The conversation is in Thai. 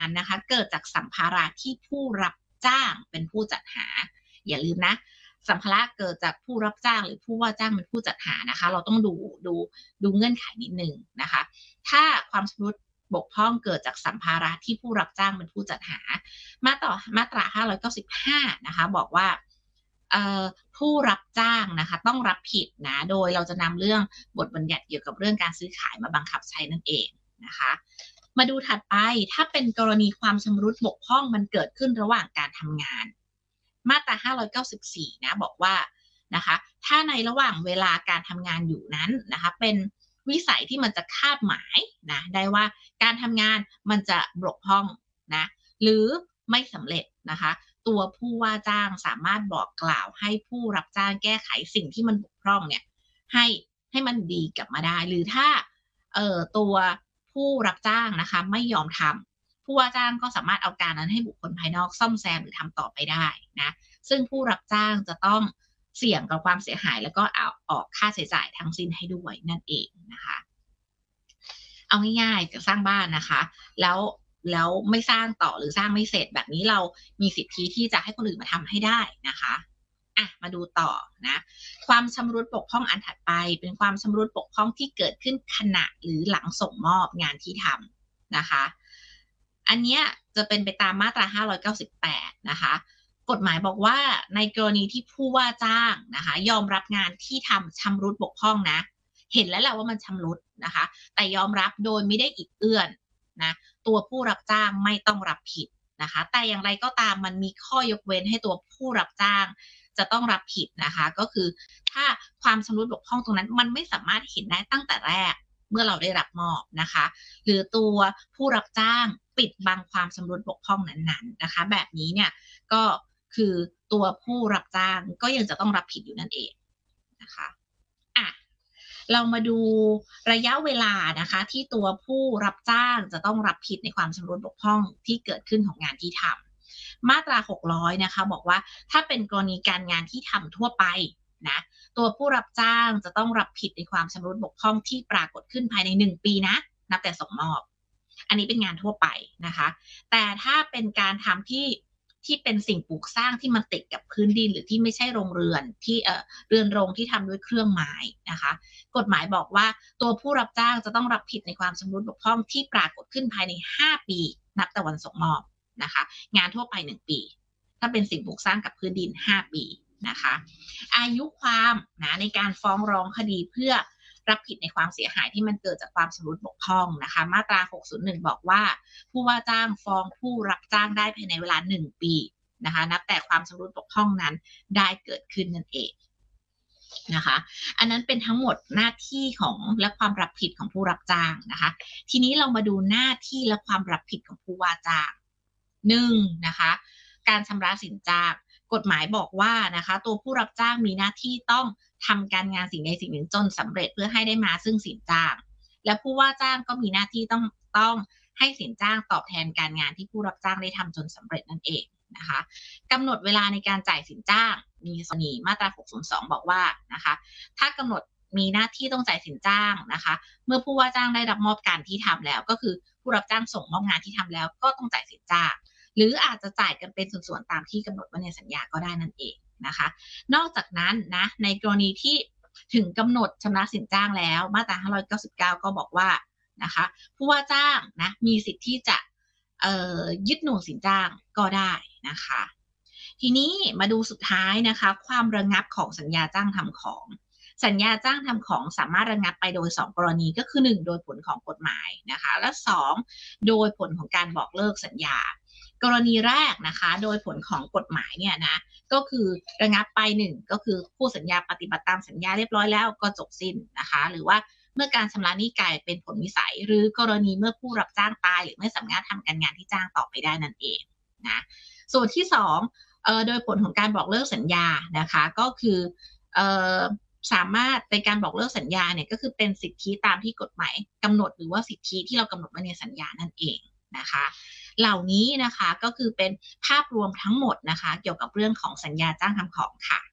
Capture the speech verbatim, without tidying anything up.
นั้นนะคะเกิดจากสัมภาระที่ผู้รับจ้างเป็นผู้จัดหาอย่าลืมนะสัมภาระเกิดจากผู้รับจ้างหรือผู้ว่าจ้างเป็นผู้จัดหานะคะเราต้องดูดูดูเงื่อนไขนิดนึงนะคะถ้าความชำรุดบกพร่องเกิดจากสัมภาระที่ผู้รับจ้างเป็นผู้จัดหามาต่อมาตราห้าร้อยเก้าสิบห้านะคะบอกว่าผู้รับจ้างนะคะต้องรับผิดนะโดยเราจะนำเรื่องบทบัญญัติเกี่ยวกับเรื่องการซื้อขายมาบังคับใช้นั่นเองนะคะมาดูถัดไปถ้าเป็นกรณีความชำรุดบกพร่องมันเกิดขึ้นระหว่างการทำงานมาตราห้าร้อยเก้าสิบสี่นะบอกว่านะคะถ้าในระหว่างเวลาการทำงานอยู่นั้นนะคะเป็นวิสัยที่มันจะคาดหมายนะได้ว่าการทำงานมันจะบกพร่องนะหรือไม่สำเร็จนะคะตัวผู้ว่าจ้างสามารถบอกกล่าวให้ผู้รับจ้างแก้ไขสิ่งที่มันบกพร่องเนี่ยให้ให้มันดีกลับมาได้หรือถ้าเอ่อตัวผู้รับจ้างนะคะไม่ยอมทำผู้ว่าจ้างก็สามารถเอาการนั้นให้บุคคลภายนอกซ่อมแซมหรือทำต่อไปได้นะซึ่งผู้รับจ้างจะต้องเสี่ยงกับความเสียหายแล้วก็เอาออกค่าใช้จ่ายทั้งสิ้นให้ด้วยนั่นเองนะคะเอาง่ายๆจะสร้างบ้านนะคะแล้วแล้วไม่สร้างต่อหรือสร้างไม่เสร็จแบบนี้เรามีสิทธิที่จะให้คนอื่นมาทำให้ได้นะคะอ่ะมาดูต่อนะความชำรุดบกพร่องอันถัดไปเป็นความชำรุดบกพร่องที่เกิดขึ้นขณะหรือหลังส่งมอบงานที่ทำนะคะอันนี้จะเป็นไปตามมาตราห้าร้อยเก้าสิบแปดนะคะกฎหมายบอกว่าในกรณีที่ผู้ว่าจ้างนะคะยอมรับงานที่ทำชำรุดบกพร่องนะเห็นแล้วแหละว่ามันชำรุดนะคะแต่ยอมรับโดยไม่ได้อิดเอื้อนนะตัวผู้รับจ้างไม่ต้องรับผิดนะคะแต่อย่างไรก็ตามมันมีข้อยกเว้นให้ตัวผู้รับจ้างจะต้องรับผิดนะคะก็คือถ้าความชำรุดบกพร่องตรงนั้นมันไม่สามารถเห็นได้ตั้งแต่แรกเมื่อเราได้รับมอบนะคะหรือตัวผู้รับจ้างปิดบังความชำรุดบกพร่องนั้นๆนะคะแบบนี้เนี่ยก็คือตัวผู้รับจ้างก็ยังจะต้องรับผิดอยู่นั่นเองนะคะอ่ะเรามาดูระยะเวลานะคะที่ตัวผู้รับจ้างจะต้องรับผิดในความชำรุดบกพร่องที่เกิดขึ้นของงานที่ทำมาตราหกร้อยนะคะบอกว่าถ้าเป็นกรณีการงานที่ทำทั่วไปนะตัวผู้รับจ้างจะต้องรับผิดในความชำรุดบกพร่องที่ปรากฏขึ้นภายในหนึ่งปีนะนับแต่ส่งมอบอันนี้เป็นงานทั่วไปนะคะแต่ถ้าเป็นการทำที่ที่เป็นสิ่งปลูกสร้างที่มันติดกับพื้นดินหรือที่ไม่ใช่โรงเรือนที่เอ่อเรือนโรงที่ทำด้วยเครื่องไม้นะคะกฎหมายบอกว่าตัวผู้รับจ้างจะต้องรับผิดในความชำรุดบกพร่องที่ปรากฏขึ้นภายในห้าปีนับแต่วันส่งมอบนะคะงานทั่วไปหนึ่งปีถ้าเป็นสิ่งปลูกสร้างกับพื้นดินห้าปีนะคะอายุความนะในการฟ้องร้องคดีเพื่อรับผิดในความเสียหายที่มันเกิดจากความชำรุดบกพร่องนะคะมาตราหกศูนย์หนึ่งบอกว่าผู้ว่าจ้างฟ้องผู้รับจ้างได้ภายในเวลาหนึ่งปีนะคะนับแต่ความชำรุดบกพร่องนั้นได้เกิดขึ้นนั่นเองนะคะอันนั้นเป็นทั้งหมดหน้าที่ของและความรับผิดของผู้รับจ้างนะคะทีนี้เรามาดูหน้าที่และความรับผิดของผู้ว่าจ้างหนึ่งนะคะการชำระสินจ้างกฎหมายบอกว่านะคะตัวผู้รับจ้างมีหน้าที่ต้องทำการงานสิ่งใดสิ่งหนึ่งจนสำเร็จเพื่อให้ได้มาซึ่งสินจ้างและผู้ว่าจ้างก็มีหน้าที่ต้องต้องให้สินจ้างตอบแทนการงานที่ผู้รับจ้างได้ทำจนสำเร็จนั่นเองนะคะกำหนดเวลาในการจ่ายสินจ้างมีกรณีมาตราหกศูนย์สองบอกว่านะคะถ้ากำหนดมีหน้าที่ต้องจ่ายสินจ้างนะคะเมื่อผู้ว่าจ้างได้รับมอบการที่ทำแล้วก็คือผู้รับจ้างส่งมอบงานที่ทำแล้วก็ต้องจ่ายสินจ้างหรืออาจจะจ่ายกันเป็นส่วนๆตามที่กำหนดไว้ในสัญญาก็ได้นั่นเองนะคะนอกจากนั้นนะในกรณีที่ถึงกำหนดชำระสินจ้างแล้วมาตราห้าร้อยเก้าสิบเก้าก็บอกว่านะคะผู้ว่าจ้างนะมีสิทธิ์ที่จะยึดหน่วงสินจ้างก็ได้นะคะทีนี้มาดูสุดท้ายนะคะความระงับของสัญญาจ้างทำของสัญญาจ้างทำของสามารถระงับไปโดยสองกรณีก็คือหนึ่งโดยผลของกฎหมายนะคะและสองโดยผลของการบอกเลิกสัญญากรณีแรกนะคะโดยผลของกฎหมายเนี่ยนะก็คือระงับไปหนึ่งก็คือผู้สัญญาปฏิบัติตามสัญญาเรียบร้อยแล้วก็จบสิ้นนะคะหรือว่าเมื่อการชำระหนี้กลายเป็นผลวิสัยหรือกรณีเมื่อผู้รับจ้างตายหรือไม่สามารถทำการงานที่จ้างต่อไปได้นั่นเองนะส่วนที่สองเอ่อโดยผลของการบอกเลิกสัญญานะคะก็คือเอ่อสามารถในการบอกเลิกสัญญาเนี่ยก็คือเป็นสิทธิตามที่กฎหมายกำหนดหรือว่าสิทธิที่เรากำหนดไว้ในสัญญานั่นเองนะคะเหล่านี้นะคะก็คือเป็นภาพรวมทั้งหมดนะคะเกี่ยวกับเรื่องของสัญญาจ้างทำของค่ะ